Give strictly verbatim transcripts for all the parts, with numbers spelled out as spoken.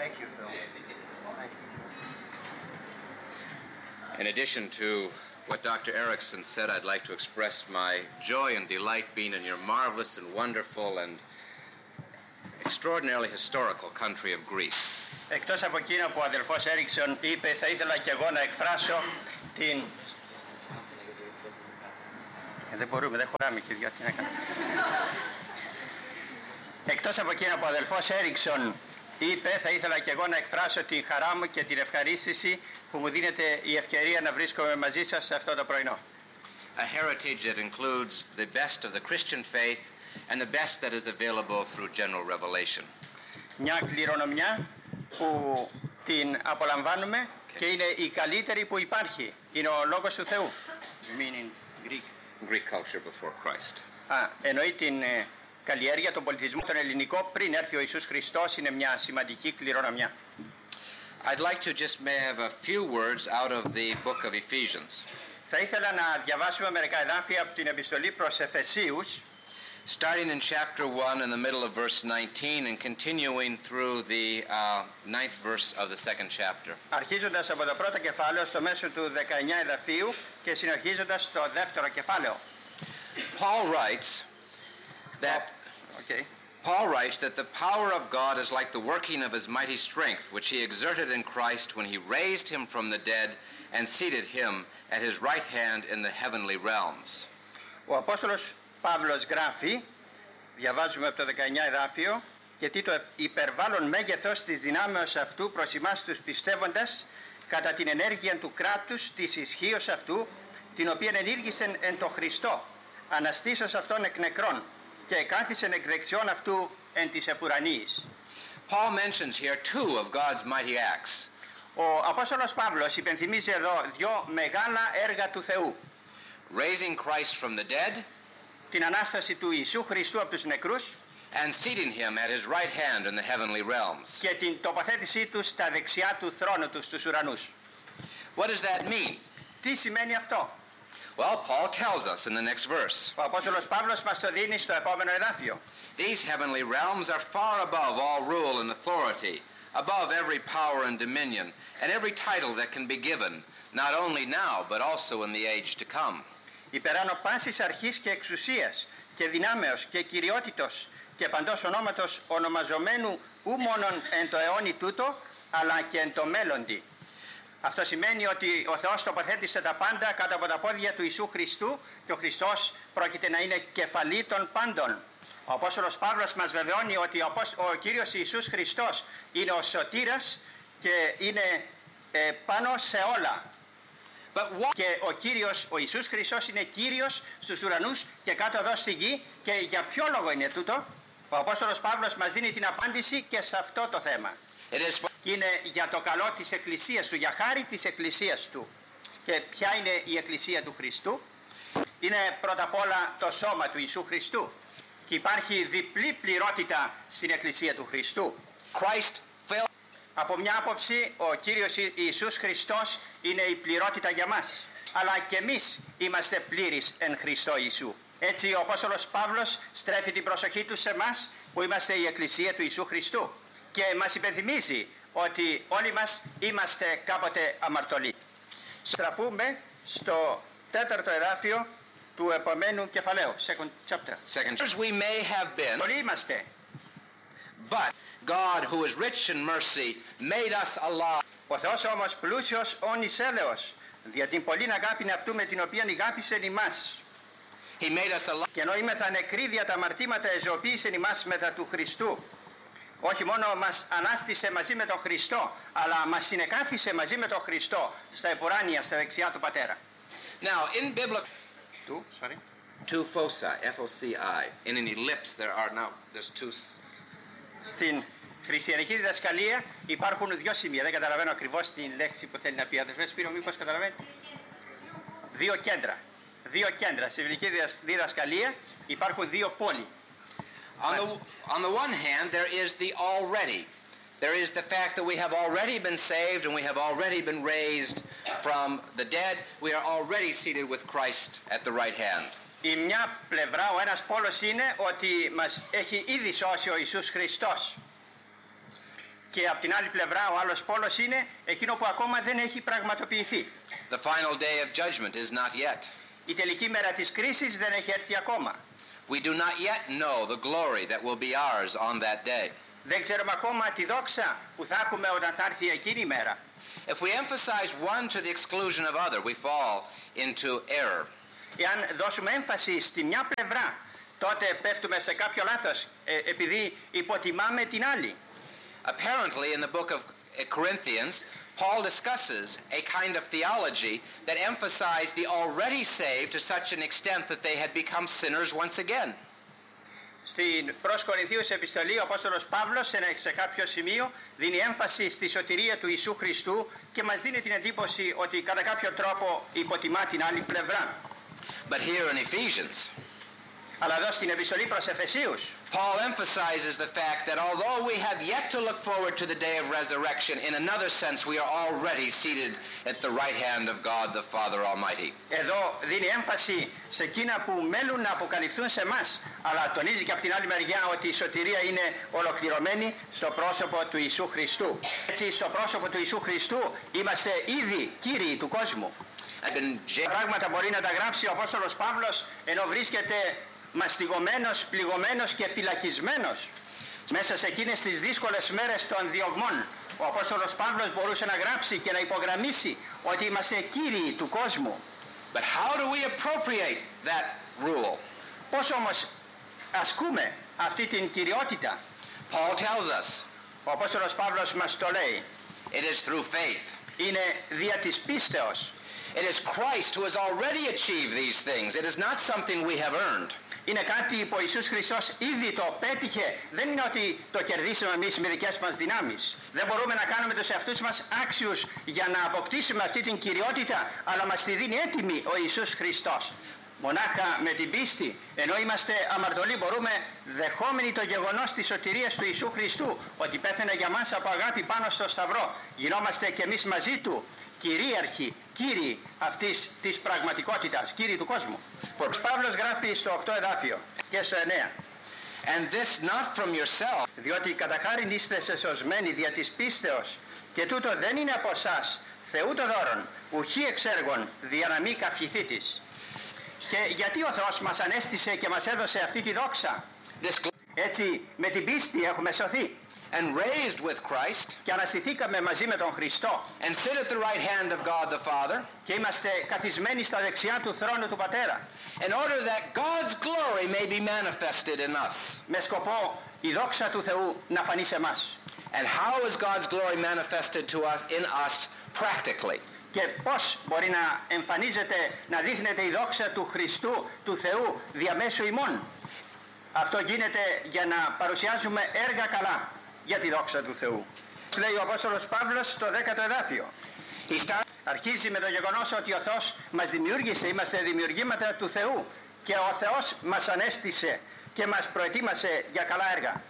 Thank you, Phil. Thank you. In addition to what Doctor Erickson said, I'd like to express my joy and delight being in your marvelous and wonderful and extraordinarily historical country of Greece. Εκτός από εκείνο που ο αδελφός Έριξον είπε, θα ήθελα και εγώ να εκφράσω την... Ε, δεν μπορούμε, δεν χωράμε και δυο, τι να κάνουμε. Εκτός από εκείνο που ο αδελφός Έριξον είπε, θα ήθελα και εγώ να εκφράσω την χαρά μου και την ευχαρίστηση που μου δίνεται η ευκαιρία να βρίσκομαι μαζί σας σε αυτό το πρωινό. A heritage that includes the best of the Christian faith and the best that is available through general revelation. Μια κληρονομιά που την απολαμβάνουμε okay. και είναι η καλύτερη που υπάρχει. Είναι ο Λόγος του Θεού. You mean in Greek? Greek culture before Christ. Α, εννοεί την ε, καλλιέργεια, τον πολιτισμό, τον ελληνικό πριν έρθει ο Ιησούς Χριστός, είναι μια σημαντική κληρονομιά. I'd like to just have a few words out of the book of Ephesians. Θα ήθελα να διαβάσουμε μερικά εδάφια από την επιστολή προς Εφεσίους. Starting in chapter one in the middle of verse nineteen and continuing through the uh, ninth verse of the second chapter. Αρχίζοντας από το πρώτο κεφάλαιο στο μέσο του δεκαεννιά εδαφίου και συνεχίζοντας στο δεύτερο κεφάλαιο. Paul writes that okay. Paul writes that the power of God is like the working of his mighty strength, which he exerted in Christ when he raised him from the dead and seated him at his right hand in the heavenly realms. Ο Απόστολος Παύλος γράφει, διαβάζουμε από το δεκαεννιά εδάφιο, γιατί το υπερβάλλον μέγεθος της δυνάμεως αυτού προς εμάς τους πιστεύοντας κατά την ενέργεια του κράτους της ισχύως αυτού, την οποία ενήργησεν εν το Χριστό, αναστήσως αυτόν εκ νεκρών και εκάθισεν εκ δεξιών αυτού εν της επουρανίης. Paul mentions here two of God's mighty acts. Ο Απόστολος Παύλος υπενθυμίζει εδώ δυο μεγάλα έργα του Θεού. Raising Christ from the dead, την Ανάσταση του Ιησού Χριστού από τους νεκρούς, and seating him at his right hand in the heavenly realms. και την τοποθέτησή του στα δεξιά του θρόνου του στους ουρανούς. What does that mean? Τι σημαίνει αυτό? Well, Paul tells us in the next verse. Ο Απόστολος Παύλος μας το δίνει στο επόμενο εδάφιο. These heavenly realms are far above all rule and authority, above every power and dominion, and every title that can be given, not only now, but also in the age to come. Υπεράνω πάσης αρχής και εξουσίας και δυνάμεως και κυριότητος και παντός ονόματος ονομαζομένου ου μόνον εν το αιώνι τούτο, αλλά και εν το μέλλοντι. Αυτό σημαίνει ότι ο Θεός τοποθέτησε τα πάντα κάτω από τα πόδια του Ιησού Χριστού και ο Χριστός πρόκειται να είναι κεφαλή των πάντων. Ο Απόστολος Παύλος μας βεβαιώνει ότι ο Κύριος Ιησούς Χριστός είναι ο σωτήρας και είναι ε, πάνω σε όλα. Και ο Κύριος, ο Ιησούς Χριστός είναι Κύριος στους ουρανούς και κάτω εδώ στη γη. Και για ποιο λόγο είναι τούτο? Ο Απόστολος Παύλος μας δίνει την απάντηση και σε αυτό το θέμα. For... Και είναι για το καλό της Εκκλησίας του, για χάρη της Εκκλησίας του. Και ποια είναι η Εκκλησία του Χριστού? Είναι πρώτα απ' όλα το σώμα του Ιησού Χριστού. Και υπάρχει διπλή πληρότητα στην Εκκλησία του Χριστού. Christ fell... Από μια άποψη ο Κύριος Ιησούς Χριστός είναι η πληρότητα για μας, αλλά και εμείς είμαστε πλήρεις εν Χριστώ Ιησού. Έτσι ο Απόστολος Παύλος στρέφει την προσοχή του σε εμάς που είμαστε η Εκκλησία του Ιησού Χριστού και μας υπενθυμίζει ότι όλοι μας είμαστε κάποτε αμαρτωλοί. Στραφούμε στο τέταρτο εδάφιο του επομένου κεφαλαίου, second chapter. Second, we may have been, όλοι είμαστε. But God, who is rich in mercy, made us alive. Ο Θεός όμως πλούσιος όνης έλεος, δια την πολλήν αγάπην αυτού με την οποία αγάπησεν ημάς. He made us alive. Και ενώ είμεθα νεκροί δια τα αμαρτήματα, εζωοποίησεν ημάς μετά του Χριστού. Όχι μόνο μας ανάστησε μαζί με τον Χριστό, αλλά μας συνεκάθισε μαζί με τον Χριστό στα επουράνια, στα δεξιά του Πατέρα. Now, in biblical... Two, sorry. Two foci, F O C I. In an ellipse there are now, there's two... Στην χριστιανική διδασκαλία υπάρχουν δύο σημεία. Δεν καταλαβαίνω ακριβώς την λέξη που θέλει να πει. Αδερφέ Σπύρο, μήπως καταλαβαίνει? Δύο κέντρα. Δύο κέντρα. Στη βιβλική διδασκαλία υπάρχουν δύο πόλοι. On the, on the one hand, there is the already. There is the fact that we have already been saved and we have already been raised from the dead. We are already seated with Christ at the right hand. Η μια πλευρά, ο ένας πόλος είναι ότι μας έχει ήδη σώσει ο Ιησούς Χριστός. και από την άλλη πλευρά ο άλλος πόλος είναι εκείνο που ακόμα δεν έχει πραγματοποιηθεί. The final day of judgment is not yet. Η τελική μέρα της κρίσης δεν έχει έρθει ακόμα. We do not yet know the glory that will be ours on that day. Δεν ξέρουμε ακόμα τη δόξα που θα έχουμε όταν θα έρθει εκείνη η μέρα. If we emphasize one to the exclusion of other, we fall into error. Εάν δώσουμε έμφαση στη μια πλευρά, τότε πέφτουμε σε κάποιο λάθος, ε, επειδή υποτιμάμε την άλλη. Apparently, in the book of Corinthians, Paul discusses a kind of theology that emphasized the already saved to such an extent that they had become sinners once again. Στην προς Κορινθίους επιστολή ο Απόστολος Παύλος σε, σε κάποιο σημείο δίνει έμφαση στη σωτηρία του Ιησού Χριστού και μας δίνει την εντύπωση ότι κατά κάποιο τρόπο υποτιμά την άλλη πλευρά. But here in Ephesians, αλλά εδώ στην επιστολή προς Εφεσίους, Paul emphasizes the fact that although we have yet to look forward to the day of resurrection, in another sense we are already seated at the right hand of God the Father Almighty. Εδώ δίνει έμφαση σε εκείνα που μέλουν να αποκαλυφθούν σε εμάς, αλλά τονίζει και από την άλλη μεριά ότι η σωτηρία είναι ολοκληρωμένη στο πρόσωπο του Ιησού Χριστού. Έτσι στο πρόσωπο του Ιησού Χριστού είμαστε ήδη κύριοι του κόσμου. Πράγματα μπορεί να τα γράψει ο Απόστολος Παύλος ενώ βρίσκεται μαστιγωμένος, πληγωμένος και φυλακισμένος μέσα σε εκείνες τις δύσκολες μέρες των διωγμών. Ο Απόστολος Παύλος μπορούσε να γράψει και να υπογραμμίσει ότι είμαστε κύριοι του κόσμου. But how do we appropriate that rule? Πώς όμως ασκούμε αυτή την κυριότητα? Paul tells us. Ο Απόστολος Παύλος μας το λέει. It is through faith. Είναι δια της πίστεως. It is Christ who has already achieved these things. It is not something we have earned. Είναι κάτι που ο Ιησούς Χριστός ήδη το πέτυχε. Δεν είναι ότι το κερδίσαμε εμείς με δικές μας δυνάμεις. Δεν μπορούμε να κάνουμε τους εαυτούς μας άξιους για να αποκτήσουμε αυτή την κυριότητα, αλλά μας τη δίνει έτοιμη ο Ιησούς Χριστός. Μονάχα με την πίστη, ενώ είμαστε αμαρτωλοί, μπορούμε, δεχόμενοι το γεγονός της σωτηρίας του Ιησού Χριστού, ότι πέθανε για μας από αγάπη πάνω στο Σταυρό, γινόμαστε κι εμείς μαζί Του κυρίαρχοι, κύριοι αυτής της πραγματικότητας, κύριοι του κόσμου. Ο Παύλος γράφει στο οκτώ εδάφιο και στο εννέα. And this not from yourself. Διότι κατά χάριν είστε σωσμένοι δια της πίστεως, και τούτο δεν είναι από εσάς, Θεού το δώρον, ουχή εξ έργων, δια να μη καυχηθήτης. Και γιατί ο Θεός μας ανέστησε και μας έδωσε αυτή τη δόξα? Έτσι με την πίστη έχουμε σωθεί. And raised with Christ. Και αναστηθήκαμε μαζί με τον Χριστό. And sit at the right hand of God the Father. Και είμαστε καθισμένοι στα δεξιά του θρόνου του Πατέρα. In order that God's glory may be manifested in us. Με σκοπό η δόξα του Θεού να φανεί σε εμάς. And how is God's glory manifested to us in us practically? Και πώς μπορεί να εμφανίζεται, να δείχνεται η δόξα του Χριστού, του Θεού, διαμέσου ημών? Αυτό γίνεται για να παρουσιάζουμε έργα καλά για τη δόξα του Θεού. Λέει ο Απόστολος Παύλος στο δέκατο εδάφιο. Αρχίζει με το γεγονός ότι ο Θεός μας δημιούργησε, είμαστε δημιουργήματα του Θεού και ο Θεός μας ανέστησε και μας προετοίμασε για καλά έργα.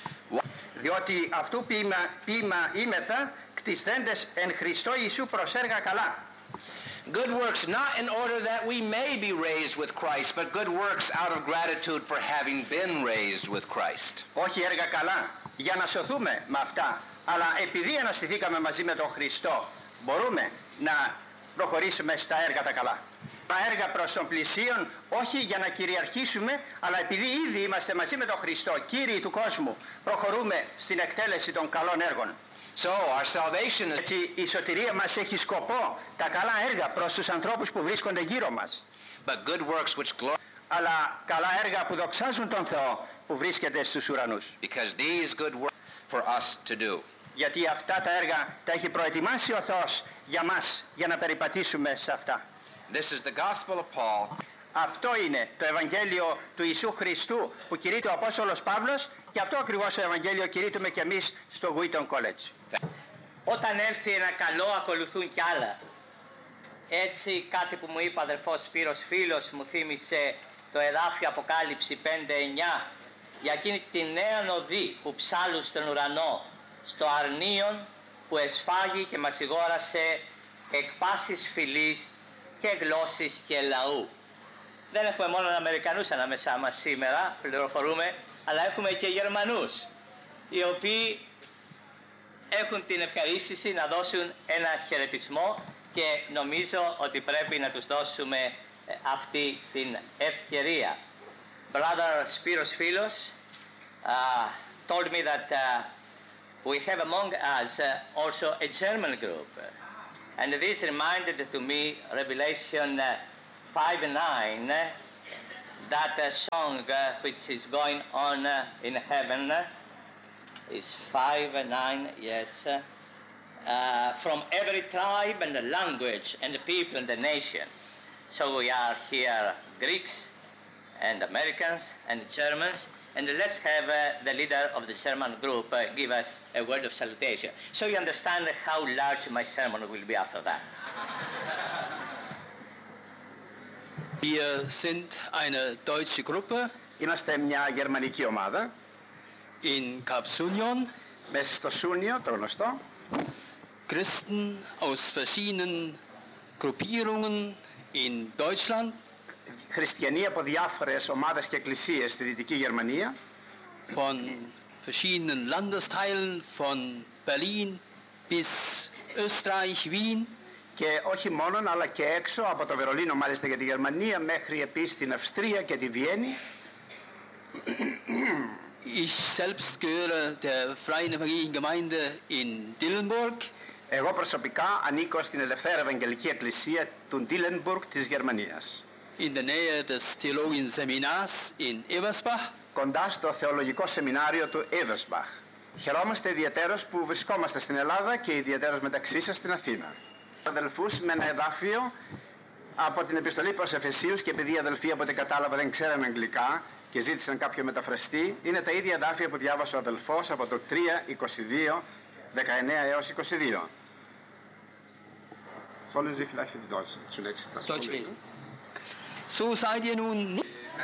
Διότι αυτού ποίημα, ποίημαήμεθα κτισθέντες εν Χριστώ Ιησού προς έργα καλά. Good works not in order that we may be raised with Christ, but good works out of gratitude for having been raised with Christ. Όχι έργα καλά για να σωθούμε με αυτά, αλλά επειδή αναστηθήκαμε μαζί με τον Χριστό, μπορούμε να προχωρήσουμε στα έργα τα καλά. Τα έργα προς τον πλησίον, όχι για να κυριαρχήσουμε, αλλά επειδή ήδη είμαστε μαζί με τον Χριστό, κύριοι του κόσμου, προχωρούμε στην εκτέλεση των καλών έργων. So our salvation is... Έτσι η σωτηρία μας έχει σκοπό τα καλά έργα προς τους ανθρώπους που βρίσκονται γύρω μας. But good works which glory... Αλλά καλά έργα που δοξάζουν τον Θεό που βρίσκεται στους ουρανούς. Because these good works for us to do. Γιατί αυτά τα έργα τα έχει προετοιμάσει ο Θεός για μας, για να περιπατήσουμε σε αυτά. This is the gospel of Paul. Αυτό είναι το Ευαγγέλιο του Ιησού Χριστού που κηρύττει ο Απόστολος Παύλος, και αυτό ακριβώς το Ευαγγέλιο κηρύττουμε και εμείς στο Wheaton College. Όταν έρθει ένα καλό ακολουθούν κι άλλα. Έτσι κάτι που μου είπε ο αδερφός Σπύρος φίλος μου θύμισε το εδάφιο Αποκάλυψη πέντε εννιά για εκείνη τη νέα οδή που ψάλουν στον ουρανό, στο αρνίον που εσφάγει και μας σιγόρασε εκ πάσης φυλής και γλώσσης και λαού. Δεν έχουμε μόνο Αμερικανούς ανάμεσά μας σήμερα, πληροφορούμε, αλλά έχουμε και Γερμανούς, οι οποίοι έχουν την ευχαρίστηση να δώσουν ένα χαιρετισμό και νομίζω ότι πρέπει να τους δώσουμε αυτή την ευκαιρία. Brother Spiros Philos uh, told me that uh, we have among us uh, also a German group, and this reminded to me Revelation uh, five nine, uh, that uh, song uh, which is going on uh, in heaven uh, is five nine, yes, uh, uh, from every tribe and language and people and the nation. So we are here Greeks and Americans and Germans, and let's have uh, the leader of the German group uh, give us a word of salutation. So you understand how large my sermon will be after that. Wir sind eine deutsche Gruppe. Είμαστε μια γερμανική ομάδα. In Kapsunion. Μέσα στο Σούνιο, το γνωστό. Christen aus verschiedenen Gruppierungen in Deutschland. Χριστιανοί από διάφορες ομάδες και εκκλησίες στη Δυτική Γερμανία. Von verschiedenen Landesteilen, von Berlin bis Österreich, Wien. Και όχι μόνον, αλλά και έξω από το Βερολίνο, μάλιστα για τη Γερμανία, μέχρι επίσης την Αυστρία και τη Βιέννη. Ich selbst gehöre der Freien Evangelischen Gemeinde in Dillenburg. Εγώ προσωπικά ανήκω στην Ελευθέρα Ευαγγελική Εκκλησία του Dillenburg της Γερμανίας. In der Nähe des Theologischen Seminars in Eversbach. Κοντά στο θεολογικό σεμινάριο του Eversbach. Χαιρόμαστε ιδιαίτερως που βρισκόμαστε στην Ελλάδα και ιδιαίτερως μεταξύ σας στην Αθήνα. Αδελφούς με ένα εδάφιο από την επιστολή προς Εφεσίους, και επειδή οι αδελφοί από ό,τι κατάλαβα δεν ξέραν αγγλικά και ζήτησαν κάποιο μεταφραστή, είναι τα ίδια εδάφια που διάβασε ο αδελφός από το τρία είκοσι δύο, δεκαεννέα έως είκοσι δύο. Sollen Sie vielleicht in Deutsch zunächst das Deutsch lesen. So seid ihr nun